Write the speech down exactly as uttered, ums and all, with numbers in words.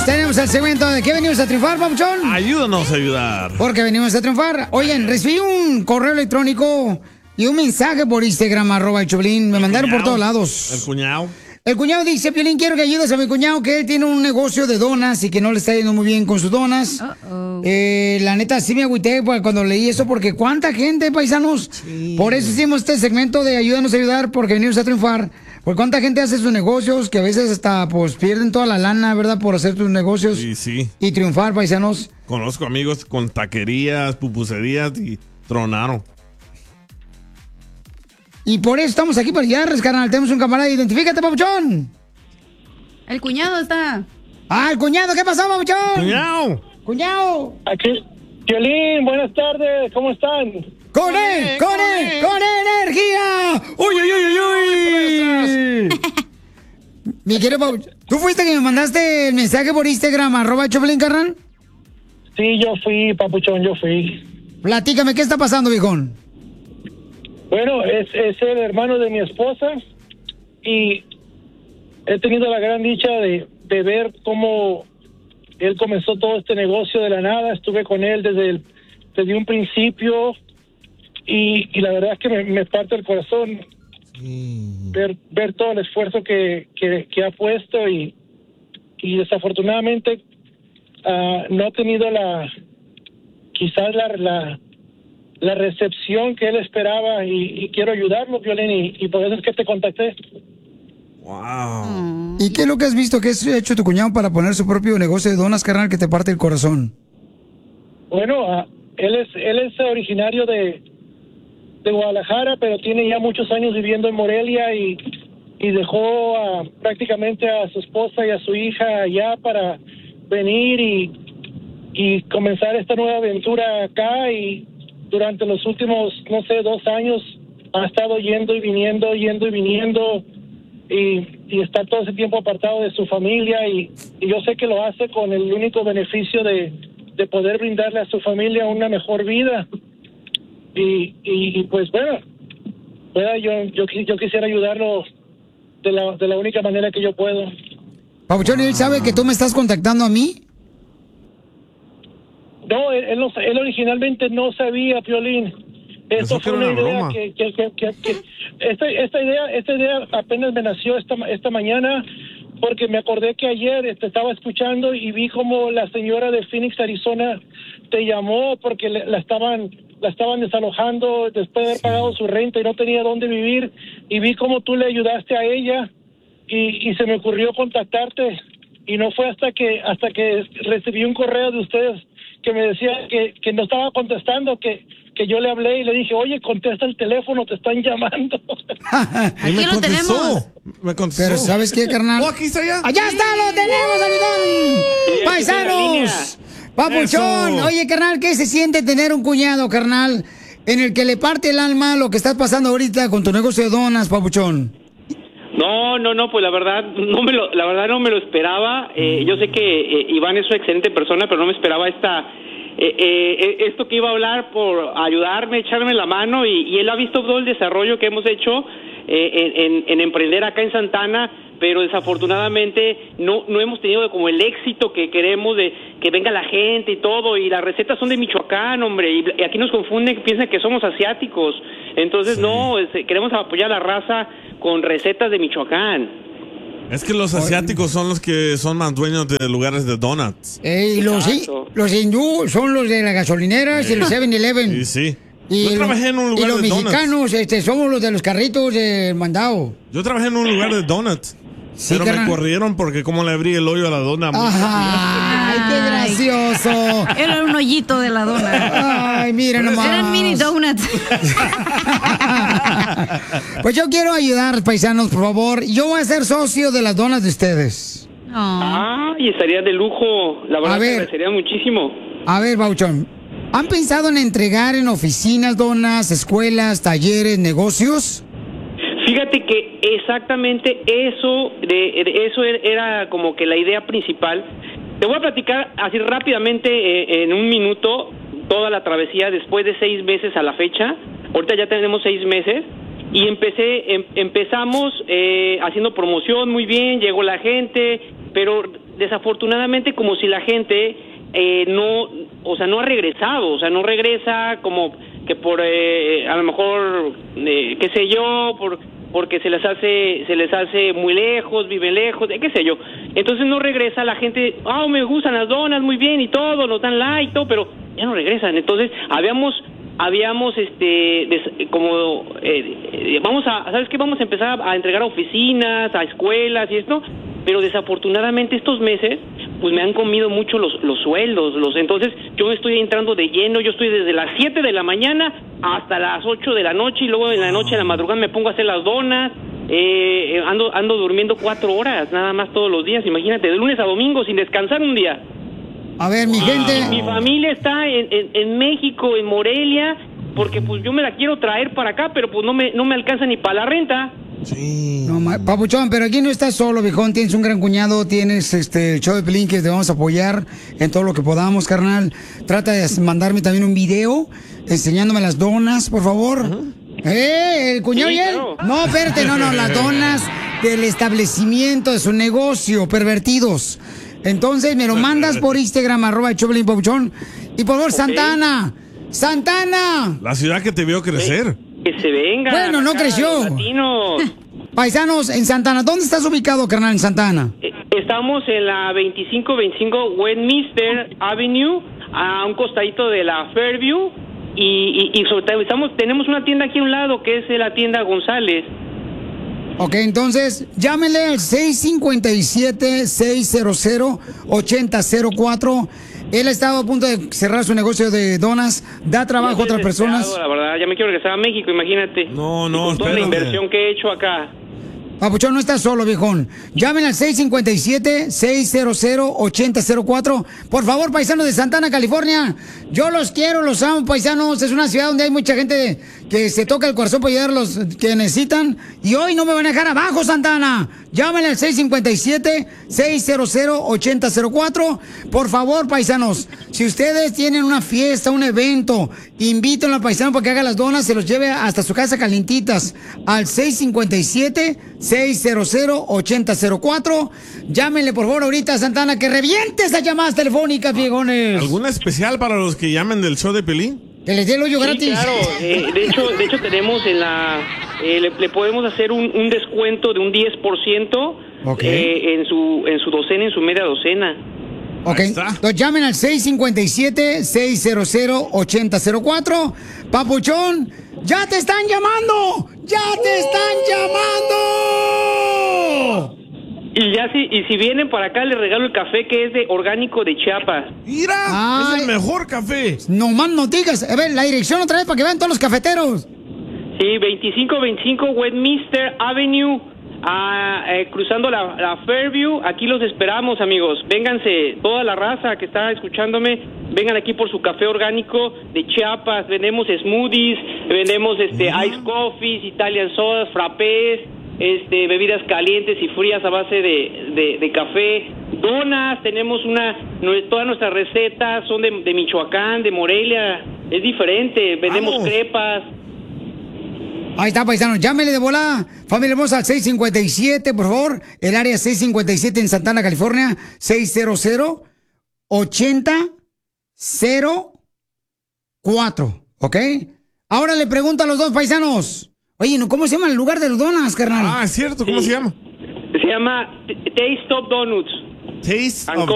Señores, tenemos el segmento de ¿qué venimos a triunfar, papuchón? Ayúdanos a ayudar. Porque venimos a triunfar. Oigan, recibí un correo electrónico y un mensaje por Instagram, arroba el Choplin. Me mandaron por todos lados. El cuñado. El cuñado dice, Piolín, quiero que ayudes a mi cuñado, que él tiene un negocio de donas y que no le está yendo muy bien con sus donas. Uh-oh. Eh, la neta, sí me agüité cuando leí eso, porque cuánta gente, paisanos. Sí. Por eso hicimos este segmento de ayúdanos a ayudar, porque venimos a triunfar. Porque cuánta gente hace sus negocios, que a veces hasta pues pierden toda la lana, ¿verdad? Por hacer tus negocios. Sí, sí. Y triunfar, paisanos. Conozco amigos con taquerías, pupuserías y tronaron. Y por eso estamos aquí para ayudarles, carnal. Tenemos un camarada. Identifícate, papuchón. El cuñado está. Ah, el cuñado. ¿Qué pasó, papuchón? Cuñado. Cuñado. Aquí. Piolín, buenas tardes. ¿Cómo están? ¡Con él! ¡Con él! ¡Con energía! ¡Uy, uy, uy, uy! uy! Mi querido papuchón, ¿tú fuiste que me mandaste el mensaje por Instagram, arroba Choplin, carnal? Sí, yo fui, papuchón, yo fui. Platícame, ¿qué está pasando, viejón? Bueno, es, es el hermano de mi esposa y he tenido la gran dicha de, de ver cómo él comenzó todo este negocio de la nada. Estuve con él desde, el, desde un principio y, y la verdad es que me, me parte el corazón mm. ver, ver todo el esfuerzo que, que, que ha puesto y, y desafortunadamente uh, no ha tenido la quizás la... la la recepción que él esperaba y, y quiero ayudarlo, Piolín, y, y por eso es que te contacté. Wow. ¿Y qué es lo que has visto que has hecho tu cuñado para poner su propio negocio de donas, carnal, que te parte el corazón? Bueno, uh, él es él es originario de, de Guadalajara, pero tiene ya muchos años viviendo en Morelia y, y dejó uh, prácticamente a su esposa y a su hija allá para venir y, y comenzar esta nueva aventura acá y durante los últimos, no sé, dos años ha estado yendo y viniendo, yendo y viniendo y, y está todo ese tiempo apartado de su familia y, y yo sé que lo hace con el único beneficio de, de poder brindarle a su familia una mejor vida y, y, y pues bueno, bueno yo, yo, yo quisiera ayudarlo de la, de la única manera que yo puedo. Papuchón, ¿él sabe que tú me estás contactando a mí? No, él, él, no, él originalmente no sabía, Piolín. Esto fue una, una idea que, que, que, que, que esta, esta idea, esta idea apenas me nació esta esta mañana porque me acordé que ayer te estaba escuchando y vi como la señora de Phoenix, Arizona, te llamó porque le, la estaban la estaban desalojando después de haber pagado su renta y no tenía dónde vivir y vi como tú le ayudaste a ella y, y se me ocurrió contactarte y no fue hasta que hasta que recibí un correo de ustedes que me decía que, que no estaba contestando, que, que yo le hablé y le dije, oye, contesta el teléfono, te están llamando. Aquí lo tenemos. Me contestó. Pero ¿sabes qué, carnal? Oh, aquí está ya. ¡Allá está, lo tenemos, amigón! Sí, ¡Paisanos! ¡Papuchón! Eso. Oye, carnal, ¿qué se siente tener un cuñado, carnal, en el que le parte el alma lo que estás pasando ahorita con tu negocio de donas, papuchón? No, no, no, pues la verdad, no me lo, la verdad no me lo esperaba. Eh, yo sé que eh, Iván es una excelente persona, pero no me esperaba esta, eh, eh, esto que iba a hablar por ayudarme, echarme la mano y, y él ha visto todo el desarrollo que hemos hecho eh, en, en, en emprender acá en Santana, pero desafortunadamente no, no hemos tenido como el éxito que queremos de que venga la gente y todo, y las recetas son de Michoacán, hombre, y, y aquí nos confunden, piensan que somos asiáticos, entonces sí. no, es, queremos apoyar a la raza con recetas de Michoacán. Es que los asiáticos son los que son más dueños de lugares de donuts. Eh, y los, los hindú son los de las gasolineras y los seven eleven. Sí, sí. Y Yo trabajé en un lugar y los de donuts. mexicanos este, somos los de los carritos de mandado. Yo trabajé en un lugar de donuts. Sí, pero carnal. Me corrieron porque como le abrí el hoyo a la dona. ¡Ay, qué gracioso! Era un hoyito de la dona. Ay, mira nomás. Eran mini donuts. Pues yo quiero ayudar, paisanos, por favor. Yo voy a ser socio de las donas de ustedes. Oh. Ah, y estaría de lujo. La verdad, ver, sería muchísimo. A ver, Bauchón. ¿Han pensado en entregar en oficinas, donas, escuelas, talleres, negocios? Fíjate que exactamente eso, de, de eso era como que la idea principal. Te voy a platicar así rápidamente eh, en un minuto toda la travesía después de seis meses a la fecha. Ahorita ya tenemos seis meses y empecé, em, empezamos eh, haciendo promoción muy bien, llegó la gente, pero desafortunadamente como si la gente eh, no, o sea, no ha regresado, o sea, no regresa como que por, eh, a lo mejor, eh, qué sé yo, por porque se les hace se les hace muy lejos, viven lejos, eh, qué sé yo. Entonces no regresa la gente, ah, oh, me gustan las donas, muy bien y todo, nos dan like y todo, pero ya no regresan. Entonces, habíamos habíamos este des, como eh, vamos a, ¿sabes qué? Vamos a empezar a entregar a oficinas, a escuelas y esto, pero desafortunadamente estos meses pues me han comido mucho los los sueldos, los entonces yo estoy entrando de lleno, yo estoy desde las siete de la mañana hasta las ocho de la noche y luego en la noche, en la madrugada me pongo a hacer las donas, eh, ando ando durmiendo cuatro horas nada más todos los días, imagínate, de lunes a domingo sin descansar un día. A ver, mi wow. gente... Mi familia está en, en, en México, en Morelia, porque pues yo me la quiero traer para acá, pero pues no me no me alcanza ni para la renta. Sí. No, papuchón, pero aquí no estás solo, viejón. Tienes un gran cuñado, tienes este el show de Pelín que te vamos a apoyar en todo lo que podamos, carnal. Trata de mandarme también un video enseñándome las donas, por favor. Uh-huh. ¿Eh? ¿El cuñado sí, y él? Claro. No, espérate, no, no, las donas del establecimiento de su negocio, pervertidos. Entonces me lo mandas por Instagram, arroba el show de Pelín, papuchón. Y por favor, okay. Santana, Santana. La ciudad que te vio crecer. Que se venga. Bueno, no creció. Paisanos, en Santana, ¿dónde estás ubicado, carnal, en Santana? Estamos en la veinticinco veinticinco Westminster Avenue, a un costadito de la Fairview, y, y, y sobre todo estamos, tenemos una tienda aquí a un lado, que es la tienda González. Ok, entonces, llámenle al seis cinco siete, seis cero cero, ocho cero cero cuatro. Él ha estado a punto de cerrar su negocio de donas, da trabajo a otras personas. La verdad, ya me quiero regresar a México, imagínate. No, no, con toda la inversión que he hecho acá. Papuchón, no estás solo, viejón. Llamen al seis cinco siete, seis cero cero, ocho cero cero cuatro. Por favor, paisanos de Santana, California. Yo los quiero, los amo, paisanos. Es una ciudad donde hay mucha gente que se toca el corazón para ayudar a los que necesitan. Y hoy no me van a dejar abajo, Santana. Llámenle al seis cinco siete, seis cero cero, ocho cero cero cuatro. Por favor, paisanos, si ustedes tienen una fiesta, un evento, inviten al paisano para que haga las donas, se los lleve hasta su casa calientitas. Al seis cinco siete, seis cero cero, ocho cero cero cuatro. Llámenle, por favor, ahorita, Santana, que reviente esas llamadas telefónicas, viejones. ¿Alguna especial para los que llamen del show de Pelín? Que les dé el hoyo sí, gratis. Claro, eh, de hecho, de hecho tenemos en la, eh, le, le podemos hacer un, un descuento de un diez por ciento okay. eh, en su en su docena, en su media docena. Ok, entonces llamen al seis cinco siete, seis cero cero, ocho cero cero cuatro. Papuchón, ¡ya te están llamando! ¡Ya te están llamando! Y ya si, y si vienen para acá les regalo el café que es de orgánico de Chiapas. ¡Mira! Ay, es el mejor café. No más no digas. A ver, la dirección otra vez para que vean todos los cafeteros. Sí, veinticinco veinticinco Westminster Avenue, ah, eh, cruzando la, la Fairview. Aquí los esperamos, amigos. Vénganse, toda la raza que está escuchándome, vengan aquí por su café orgánico de Chiapas. Vendemos smoothies, vendemos este uh-huh. ice coffees, Italian sodas, frappés, este, bebidas calientes y frías a base de, de, de café, donas, tenemos una, todas nuestras recetas son de, de Michoacán, de Morelia, es diferente, vendemos Vamos. crepas. Ahí está, paisanos, llámele de volada, familia hermosa, al seis cinco siete, por favor, el área seis cinco siete en Santana, California, seis cero cero, ocho cero cero cuatro, ¿ok? Ahora le pregunto a los dos paisanos. Oye, ¿cómo se llama el lugar de los donas, carnal? Ah, es cierto, ¿cómo sí. se llama? Se llama Taste of Donuts. Taste of